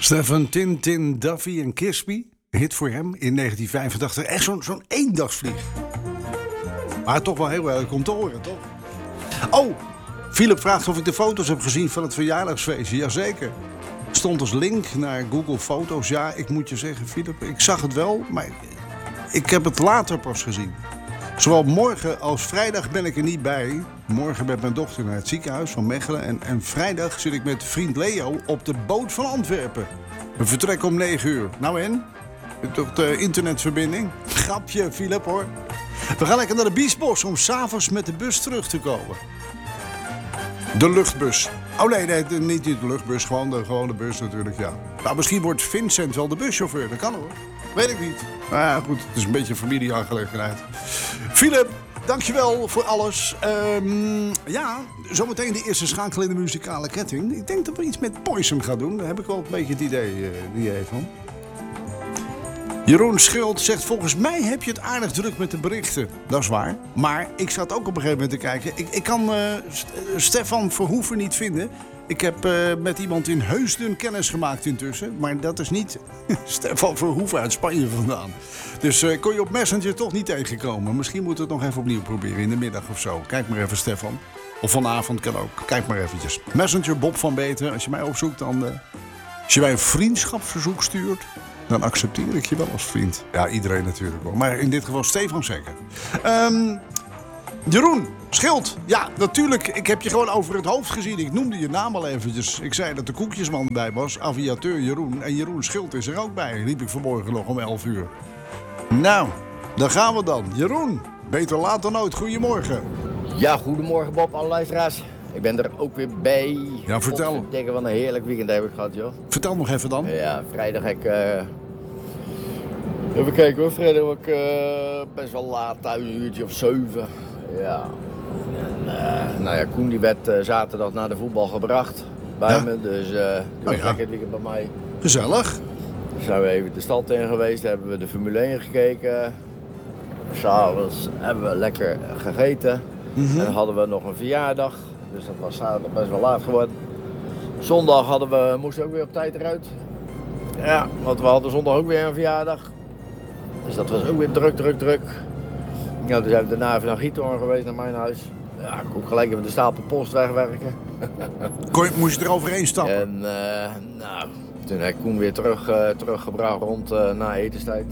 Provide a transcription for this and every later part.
Stefan Tintin Duffy en Kisby. Hit voor hem in 1985. Echt zo'n eendagsvlieg. Maar toch wel heel erg om te horen, toch? Oh, Philip vraagt of ik de foto's heb gezien van het verjaardagsfeestje. Jazeker. Stond als link naar Google Foto's. Ja, ik moet je zeggen, Philip, ik zag het wel, maar ik heb het later pas gezien. Zowel morgen als vrijdag ben ik er niet bij. Morgen met mijn dochter naar het ziekenhuis van Mechelen. En vrijdag zit ik met vriend Leo op de boot van Antwerpen. We vertrekken om 9 uur. Nou en? Toch de internetverbinding? Grapje, Philip, hoor. We gaan lekker naar de Biesbos om 's avonds met de bus terug te komen. De luchtbus. Oh nee, niet de luchtbus, gewoon de bus natuurlijk, ja. Nou, misschien wordt Vincent wel de buschauffeur, dat kan hoor. Weet ik niet. Maar ja, goed, het is een beetje een familieaangelegenheid. Philip, dankjewel voor alles. Ja, zometeen de eerste schakel in de muzikale ketting. Ik denk dat we iets met Poison gaan doen. Daar heb ik wel een beetje het idee van. Jeroen Schuld zegt, volgens mij heb je het aardig druk met de berichten. Dat is waar. Maar ik zat ook op een gegeven moment te kijken. Ik kan Stefan Verhoeven niet vinden. Ik heb met iemand in Heusden kennis gemaakt intussen. Maar dat is niet Stefan Verhoeven uit Spanje vandaan. Dus kon je op Messenger toch niet tegenkomen. Misschien moeten we het nog even opnieuw proberen in de middag of zo. Kijk maar even, Stefan. Of vanavond kan ook. Kijk maar eventjes. Messenger, Bob van Beter. Als je mij opzoekt, dan... als je mij een vriendschapsverzoek stuurt... dan accepteer ik je wel als vriend. Ja, iedereen natuurlijk wel. Maar in dit geval Stefan zeker. Jeroen Schild. Ja, natuurlijk. Ik heb je gewoon over het hoofd gezien. Ik noemde je naam al eventjes. Ik zei dat de koekjesman bij was. Aviateur Jeroen. En Jeroen Schild is er ook bij. Riep ik vanmorgen nog om 11 uur. Nou, daar gaan we dan. Jeroen, beter laat dan nooit. Goedemorgen. Ja, goedemorgen Bob, alle luisteraars. Ik ben er ook weer bij. Ja, vertel. Ik denk van een heerlijk weekend heb ik gehad, joh. Vertel nog even dan. Ja, vrijdag heb ik... Even kijken hoor, vrijdag heb ik best wel laat thuis, een uurtje of 7. Ja. En, nou ja, Koen die werd zaterdag naar de voetbal gebracht bij me, dus die was lekker het weekend bij mij. Gezellig. Dan zijn we even de stad in geweest, hebben we de Formule 1 gekeken. S'avonds hebben we lekker gegeten. En dan hadden we nog een verjaardag. Dus dat was zaterdag best wel laat geworden. Zondag moesten we ook weer op tijd eruit. Ja, want we hadden zondag ook weer een verjaardag. Dus dat was ook weer druk. Ja, toen zijn we daarna even naar Giethoorn geweest, naar mijn huis. Ja, ik kon gelijk even de stapel post wegwerken. Moest je er overheen stappen? En nou, toen heb ik Koen weer teruggebracht rond na etenstijd.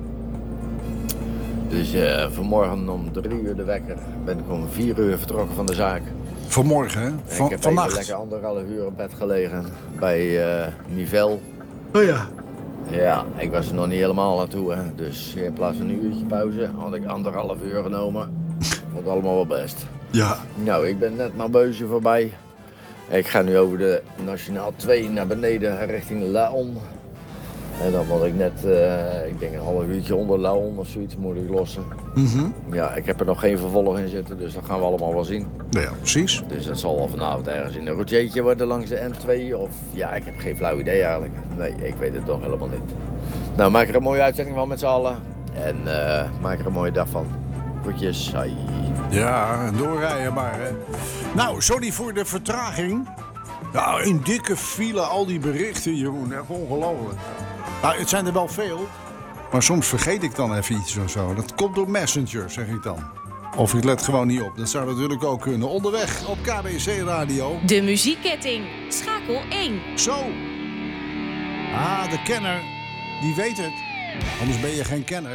Dus vanmorgen om 3 uur de wekker ben ik om 4 uur vertrokken van de zaak. Vanmorgen, hè? Ik heb vannacht. lekker 1,5 uur op bed gelegen bij Nivelle. Oh ja. Ja, ik was er nog niet helemaal naartoe. Hè. Dus in plaats van een uurtje pauze had ik 1,5 uur genomen. Vond het allemaal wel best. Ja. Nou, ik ben net naar Beusje voorbij. Ik ga nu over de Nationaal 2 naar beneden richting Laon. En dan moet ik net, ik denk een half uurtje onder Laon of zoiets moet ik lossen. Ja, ik heb er nog geen vervolg in zitten, dus dat gaan we allemaal wel zien. Ja, precies. Dus dat zal wel vanavond ergens in een routiertje worden langs de N2 of... Ja, ik heb geen flauw idee eigenlijk. Nee, ik weet het toch helemaal niet. Nou, maak er een mooie uitzending van met z'n allen. En maak er een mooie dag van. Groetjes, hoi. Ja, doorrijden maar, hè. Nou, sorry voor de vertraging. Ja, een dikke file, al die berichten, Jeroen. Echt ongelooflijk. Nou, het zijn er wel veel. Maar soms vergeet ik dan even iets of zo. Dat komt door Messenger, zeg ik dan. Of ik let gewoon niet op. Dat zou natuurlijk ook kunnen. Onderweg op KBC Radio. De muziekketting. Schakel 1. Zo. Ah, de kenner. Die weet het. Anders ben je geen kenner.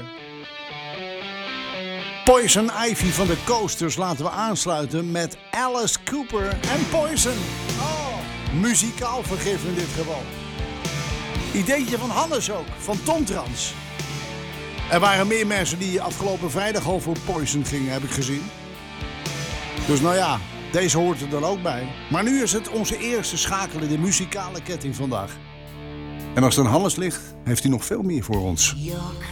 Poison Ivy van de Coasters laten we aansluiten met Alice Cooper en Poison. Oh, muzikaal vergif in dit geval. Ideetje van Hannes ook, van Tom Trans. Er waren meer mensen die afgelopen vrijdag al voor Poison gingen, heb ik gezien. Dus nou ja, deze hoort er dan ook bij. Maar nu is het onze eerste schakel in de muzikale ketting vandaag. En als het aan Hannes ligt, heeft hij nog veel meer voor ons. Your